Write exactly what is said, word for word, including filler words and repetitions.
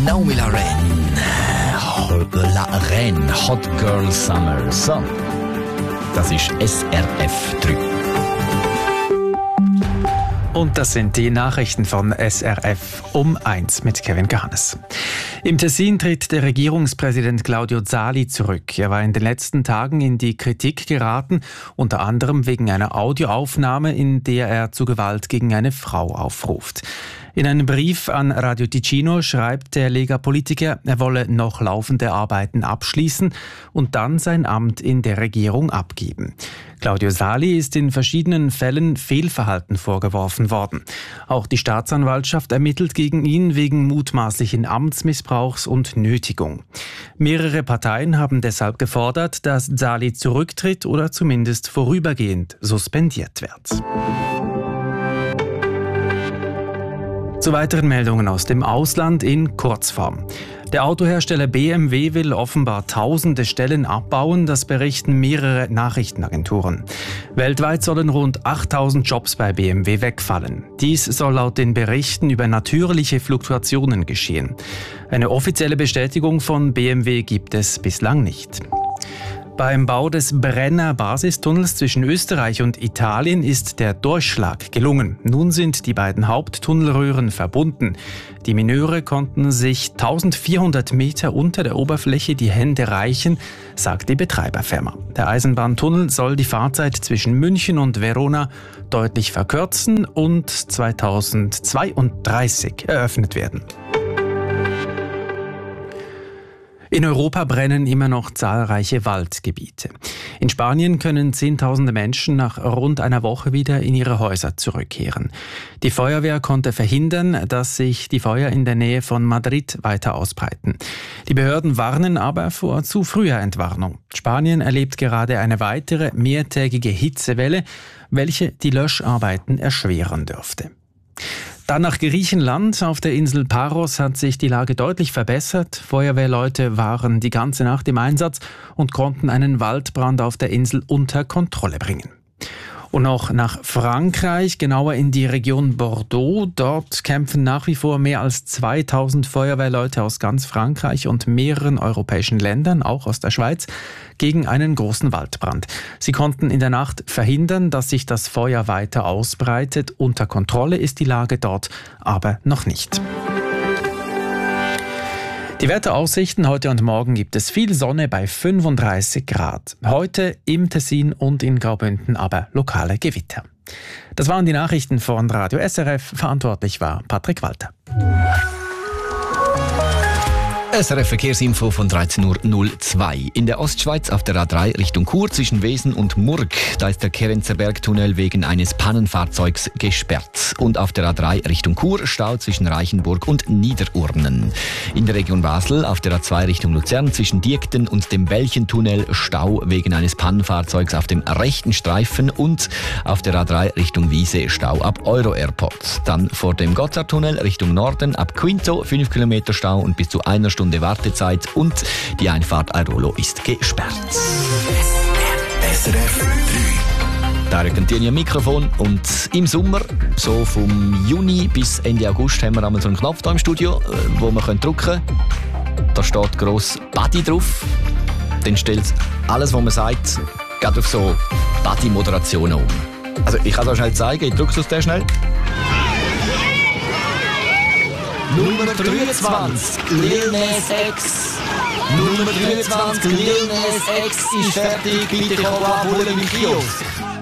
Naomi La Reine. La Reine, Hot Girl Summer. So, das ist S R F drei. Und das sind die Nachrichten von S R F um eins mit Kevin Gahannes. Im Tessin tritt der Regierungspräsident Claudio Zali zurück. Er war in den letzten Tagen in die Kritik geraten, unter anderem wegen einer Audioaufnahme, in der er zu Gewalt gegen eine Frau aufruft. In einem Brief an Radio Ticino schreibt der Lega-Politiker, er wolle noch laufende Arbeiten abschließen und dann sein Amt in der Regierung abgeben. Claudio Zali ist in verschiedenen Fällen Fehlverhalten vorgeworfen worden. Auch die Staatsanwaltschaft ermittelt gegen ihn wegen mutmaßlichen Amtsmissbrauchs und Nötigung. Mehrere Parteien haben deshalb gefordert, dass Zali zurücktritt oder zumindest vorübergehend suspendiert wird. Zu weiteren Meldungen aus dem Ausland in Kurzform. Der Autohersteller B M W will offenbar tausende Stellen abbauen, das berichten mehrere Nachrichtenagenturen. Weltweit sollen rund achttausend Jobs bei B M W wegfallen. Dies soll laut den Berichten über natürliche Fluktuationen geschehen. Eine offizielle Bestätigung von B M W gibt es bislang nicht. Beim Bau des Brenner Basistunnels zwischen Österreich und Italien ist der Durchschlag gelungen. Nun sind die beiden Haupttunnelröhren verbunden. Die Mineure konnten sich eintausendvierhundert Meter unter der Oberfläche die Hände reichen, sagt die Betreiberfirma. Der Eisenbahntunnel soll die Fahrzeit zwischen München und Verona deutlich verkürzen und zweitausendzweiunddreißig eröffnet werden. In Europa brennen immer noch zahlreiche Waldgebiete. In Spanien können Zehntausende Menschen nach rund einer Woche wieder in ihre Häuser zurückkehren. Die Feuerwehr konnte verhindern, dass sich die Feuer in der Nähe von Madrid weiter ausbreiten. Die Behörden warnen aber vor zu früher Entwarnung. Spanien erlebt gerade eine weitere mehrtägige Hitzewelle, welche die Löscharbeiten erschweren dürfte. Dann nach Griechenland. Auf der Insel Paros hat sich die Lage deutlich verbessert. Feuerwehrleute waren die ganze Nacht im Einsatz und konnten einen Waldbrand auf der Insel unter Kontrolle bringen. Und noch nach Frankreich, genauer in die Region Bordeaux. Dort kämpfen nach wie vor mehr als zweitausend Feuerwehrleute aus ganz Frankreich und mehreren europäischen Ländern, auch aus der Schweiz, gegen einen großen Waldbrand. Sie konnten in der Nacht verhindern, dass sich das Feuer weiter ausbreitet. Unter Kontrolle ist die Lage dort aber noch nicht. Die Wetteraussichten: heute und morgen gibt es viel Sonne bei fünfunddreißig Grad. Heute im Tessin und in Graubünden aber lokale Gewitter. Das waren die Nachrichten von Radio S R F. Verantwortlich war Patrick Walter. S R F-Verkehrsinfo von dreizehn Uhr null zwei. In der Ostschweiz auf der A drei Richtung Chur zwischen Wesen und Murg. Da ist der Kerenzer Bergtunnel wegen eines Pannenfahrzeugs gesperrt. Und auf der A drei Richtung Chur Stau zwischen Reichenburg und Niederurnen. In der Region Basel auf der A zwei Richtung Luzern zwischen Diekten und dem Belchentunnel Stau wegen eines Pannenfahrzeugs auf dem rechten Streifen. Und auf der A drei Richtung Wiese Stau ab Euro-Airport. Dann vor dem Gotthardtunnel Richtung Norden ab Quinto fünf Kilometer Stau und bis zu einer Stunde Wartezeit und die Einfahrt Airolo ist gesperrt. S R F drei. Da rücken die am Mikrofon und im Sommer, so vom Juni bis Ende August, haben wir einmal so einen Knopf hier im Studio, wo man drücken können. Da steht gross Badi drauf. Dann stellt alles, was man sagt, geht auf so Badi-Moderationen um. Also ich kann es auch schnell zeigen, ich drücke es sehr schnell. Nummer dreiundzwanzig, Lil Nas X. Nummer dreiundzwanzig, Lil Nas X ist fertig, bitte komm abholen im Kiosk.